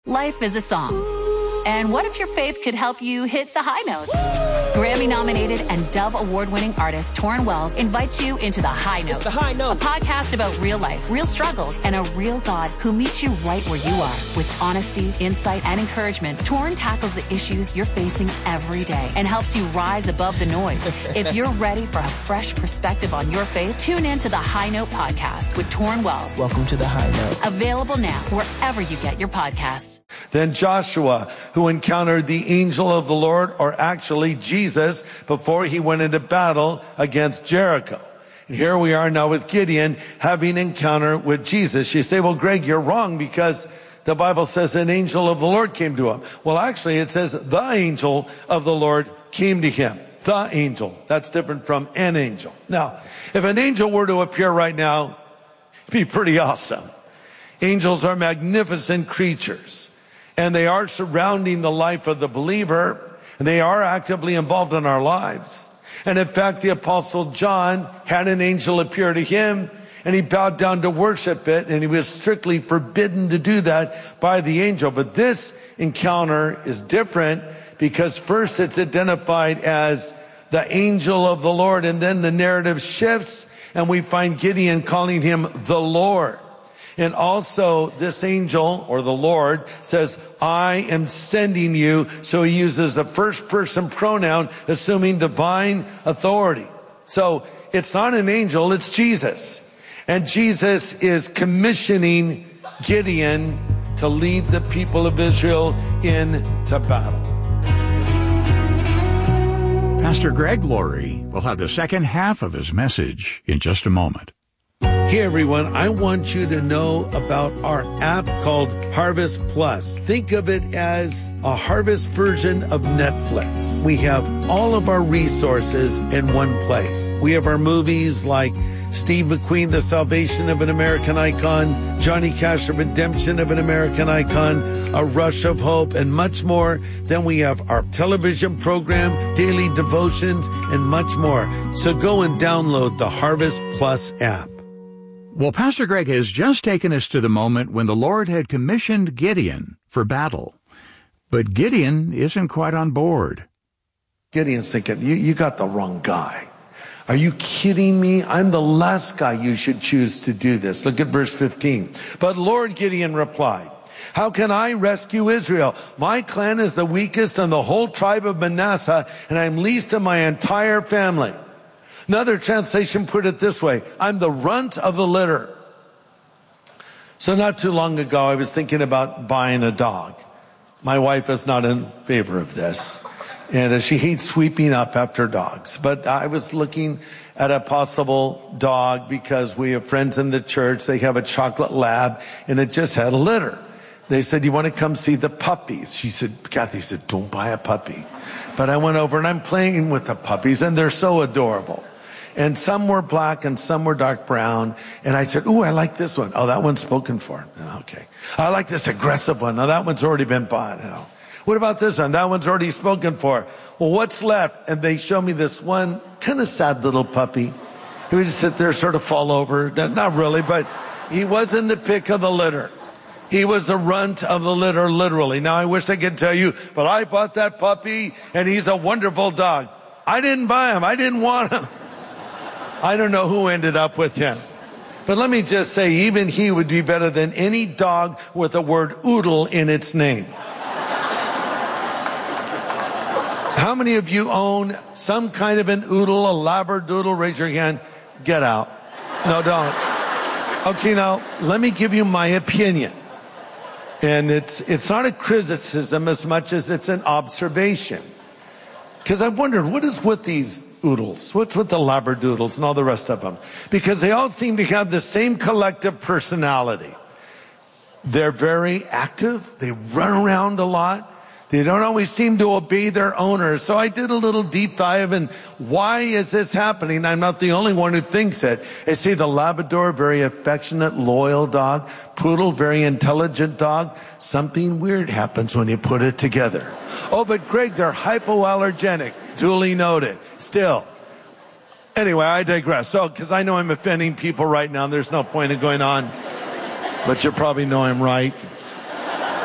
Life is a song. And what if your faith could help you hit the high notes? Grammy-nominated and Dove Award-winning artist Torrin Wells invites you into The High Note. It's The High Note. A podcast about real life, real struggles, and a real God who meets you right where you are. With honesty, insight, and encouragement, Torrin tackles the issues you're facing every day and helps you rise above the noise. If you're ready for a fresh perspective on your faith, tune in to The High Note podcast with Torrin Wells. Welcome to The High Note. Available now wherever you get your podcasts. Then Joshua, who encountered the angel of the Lord, or actually Jesus, before he went into battle against Jericho. And here we are now with Gideon having an encounter with Jesus. You say, well, Greg, you're wrong because the Bible says an angel of the Lord came to him. Well, actually, it says the angel of the Lord came to him. The angel. That's different from an angel. Now, if an angel were to appear right now, it'd be pretty awesome. Angels are magnificent creatures. And they are surrounding the life of the believer. And they are actively involved in our lives. And in fact, the Apostle John had an angel appear to him. And he bowed down to worship it. And he was strictly forbidden to do that by the angel. But this encounter is different because first it's identified as the angel of the Lord. And then the narrative shifts. And we find Gideon calling him the Lord. And also this angel, or the Lord, says, I am sending you. So he uses the first person pronoun, assuming divine authority. So it's not an angel, it's Jesus. And Jesus is commissioning Gideon to lead the people of Israel into battle. Pastor Greg Laurie will have the second half of his message in just a moment. Hey everyone, I want you to know about our app called Harvest Plus. Think of it as a Harvest version of Netflix. We have all of our resources in one place. We have our movies like Steve McQueen, The Salvation of an American Icon, Johnny Cash, The Redemption of an American Icon, A Rush of Hope, and much more. Then we have our television program, daily devotions, and much more. So go and download the Harvest Plus app. Well, Pastor Greg has just taken us to the moment when the Lord had commissioned Gideon for battle. But Gideon isn't quite on board. Gideon's thinking, you got the wrong guy. Are you kidding me? I'm the last guy you should choose to do this. Look at verse 15. But Lord, Gideon replied, how can I rescue Israel? My clan is the weakest in the whole tribe of Manasseh, and I'm least in my entire family. Another translation put it this way, I'm the runt of the litter. So not too long ago, I was thinking about buying a dog. My wife is not in favor of this. And she hates sweeping up after dogs. But I was looking at a possible dog because we have friends in the church. They have a chocolate lab and it just had a litter. They said, you want to come see the puppies? Kathy said, don't buy a puppy. But I went over and I'm playing with the puppies and they're so adorable. And some were black and some were dark brown. And I said, ooh, I like this one. Oh, that one's spoken for. Okay. I like this aggressive one. No, that one's already been bought. No. What about this one? That one's already spoken for. Well, what's left? And they show me this one kind of sad little puppy. He would just sit there, sort of fall over. Not really, but he wasn't the pick of the litter. He was a runt of the litter, literally. Now, I wish I could tell you, but I bought that puppy and he's a wonderful dog. I didn't buy him. I didn't want him. I don't know who ended up with him. But let me just say, even he would be better than any dog with the word oodle in its name. How many of you own some kind of an oodle, a labradoodle? Raise your hand. Get out. No, don't. Okay, now, let me give you my opinion. And it's not a criticism as much as it's an observation. Because I've wondered, what is with these oodles? What's with the labradoodles and all the rest of them? Because they all seem to have the same collective personality. They're very active. They run around a lot. They don't always seem to obey their owners. So I did a little deep dive and why is this happening? I'm not the only one who thinks it. I see the Labrador, very affectionate, loyal dog. Poodle, very intelligent dog. Something weird happens when you put it together. Oh, but Greg, they're hypoallergenic. Duly noted. Still. Anyway, I digress. So, because I know I'm offending people right now, there's no point in going on. But you probably know I'm right.